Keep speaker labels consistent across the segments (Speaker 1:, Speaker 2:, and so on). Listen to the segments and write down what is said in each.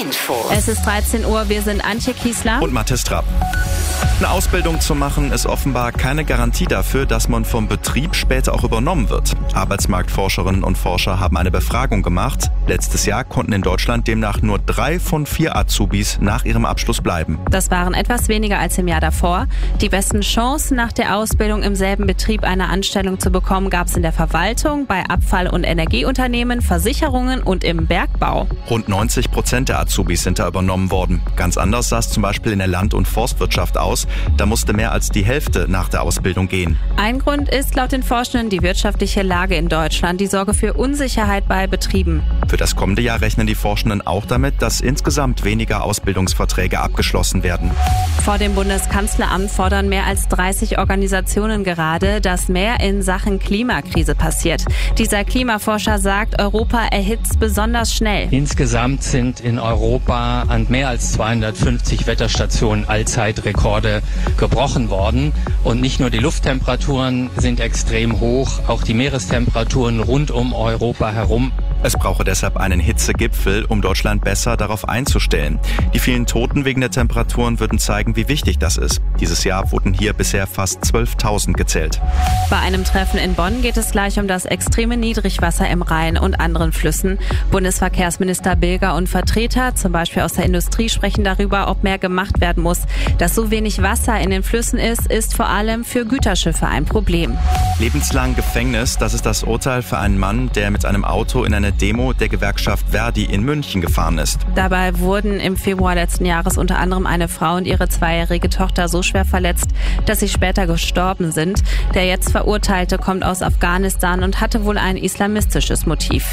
Speaker 1: Info.
Speaker 2: Es ist 13 Uhr, wir sind Antje Kiesler
Speaker 3: und Mathis Trapp. Eine Ausbildung zu machen ist offenbar keine Garantie dafür, dass man vom Betrieb später auch übernommen wird. Arbeitsmarktforscherinnen und Forscher haben eine Befragung gemacht. Letztes Jahr konnten in Deutschland demnach nur 3 von 4 Azubis nach ihrem Abschluss bleiben.
Speaker 2: Das waren etwas weniger als im Jahr davor. Die besten Chancen, nach der Ausbildung im selben Betrieb eine Anstellung zu bekommen, gab es in der Verwaltung, bei Abfall- und Energieunternehmen, Versicherungen und im Bergbau.
Speaker 3: Rund 90% der Azubis sind da übernommen worden. Ganz anders sah es zum Beispiel in der Land- und Forstwirtschaft aus. Da musste mehr als die Hälfte nach der Ausbildung gehen.
Speaker 2: Ein Grund ist laut den Forschenden die wirtschaftliche Lage in Deutschland, die Sorge für Unsicherheit bei Betrieben.
Speaker 3: Für das kommende Jahr rechnen die Forschenden auch damit, dass insgesamt weniger Ausbildungsverträge abgeschlossen werden.
Speaker 2: Vor dem Bundeskanzleramt fordern mehr als 30 Organisationen gerade, dass mehr in Sachen Klimakrise passiert. Dieser Klimaforscher sagt, Europa erhitzt besonders schnell.
Speaker 4: Insgesamt sind in Europa an mehr als 250 Wetterstationen Allzeitrekorde gebrochen worden. Und nicht nur die Lufttemperaturen sind extrem hoch, auch die Meerestemperaturen rund um Europa herum.
Speaker 3: Es brauche deshalb einen Hitzegipfel, um Deutschland besser darauf einzustellen. Die vielen Toten wegen der Temperaturen würden zeigen, wie wichtig das ist. Dieses Jahr wurden hier bisher fast 12.000 gezählt.
Speaker 2: Bei einem Treffen in Bonn geht es gleich um das extreme Niedrigwasser im Rhein und anderen Flüssen. Bundesverkehrsminister Bilger und Vertreter, zum Beispiel aus der Industrie, sprechen darüber, ob mehr gemacht werden muss. Dass so wenig Wasser in den Flüssen ist vor allem für Güterschiffe ein Problem.
Speaker 3: Lebenslang Gefängnis, das ist das Urteil für einen Mann, der mit einem Auto in eine Demo der Gewerkschaft Verdi in München gefahren ist.
Speaker 2: Dabei wurden im Februar letzten Jahres unter anderem eine Frau und ihre 2-jährige Tochter so schwer verletzt, dass sie später gestorben sind. Der jetzt Verurteilte kommt aus Afghanistan und hatte wohl ein islamistisches Motiv.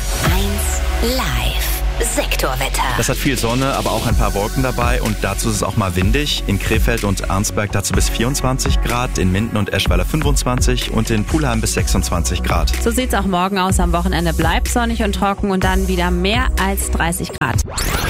Speaker 1: 1 Live. Sektorwetter.
Speaker 3: Das hat viel Sonne, aber auch ein paar Wolken dabei und dazu ist es auch mal windig. In Krefeld und Arnsberg dazu bis 24 Grad, in Minden und Eschweiler 25 und in Pulheim bis 26 Grad.
Speaker 2: So sieht's auch morgen aus. Am Wochenende bleibt sonnig und trocken und dann wieder mehr als 30 Grad.